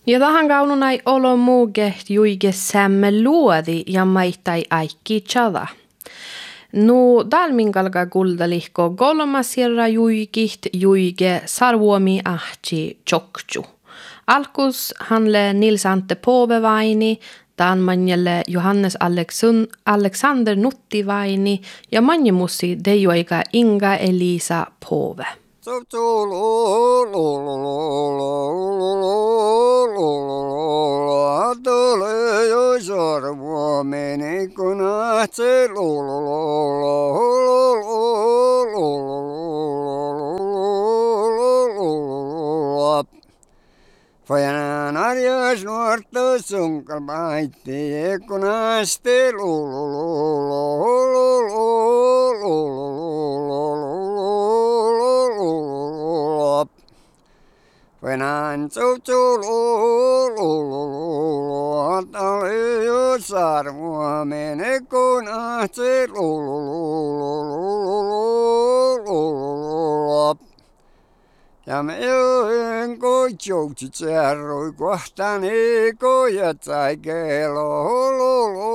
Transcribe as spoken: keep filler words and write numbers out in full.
Ja tähän kaununai olo muuget juigessämme luodi ja maittai aikki chada. No dalminkalka kuldalihko kolmas järra juikiht juige sarvuomi ahti chokju. Alkus hanle Nils Ante Pove-vaini, Danmanjelle Johannes Aleksun, Alexander Nutti-vaini ja manjemussi dejoika Inga Elisa Pove. Fajan arjas nuorta sunkal maitti ekunasti Fajan tsutsu atali sarvua mene kunasti Ja me joen koitjoutsi tsärroi kohtani kojat sai kelo.